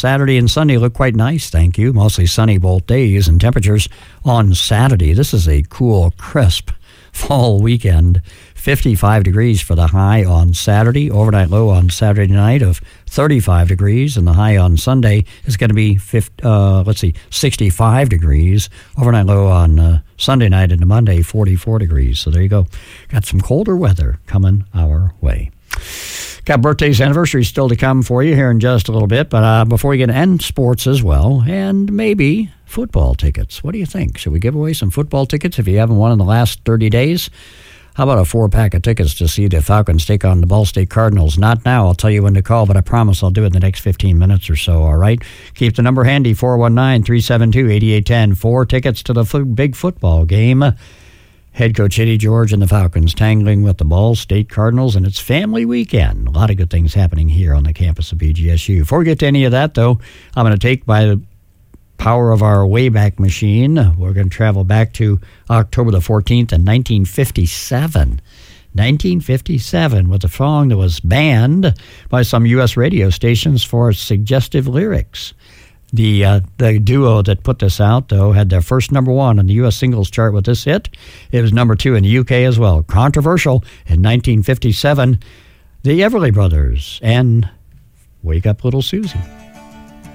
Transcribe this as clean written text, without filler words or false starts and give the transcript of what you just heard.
Saturday and Sunday look quite nice, thank you. Mostly sunny both days, and temperatures on Saturday. This is a cool, crisp fall weekend. 55 degrees for the high on Saturday. Overnight low on Saturday night of 35 degrees, and the high on Sunday is going to be 65 degrees. Overnight low on Sunday night into Monday, 44 degrees. So there you go. Got some colder weather coming our way. Got birthdays, anniversaries still to come for you here in just a little bit, but before we get to end, sports as well, and maybe football tickets. What do you think? Should we give away some football tickets if you haven't won in the last 30 days? How about a 4-pack of tickets to see the Falcons take on the Ball State Cardinals? Not now. I'll tell you when to call, but I promise I'll do it in the next 15 minutes or so, all right? Keep the number handy, 419-372-8810. 4 tickets to the big football game. Head coach Eddie George and the Falcons tangling with the Ball State Cardinals, and it's family weekend. A lot of good things happening here on the campus of BGSU. Before we get to any of that, though, I'm going to take by the power of our Wayback Machine. We're going to travel back to October the 14th in 1957. 1957 with a song that was banned by some U.S. radio stations for suggestive lyrics. The duo that put this out, though, had their first number 1 on the U.S. singles chart with this hit. It was number 2 in the U.K. as well. Controversial in 1957, the Everly Brothers and Wake Up Little Susie.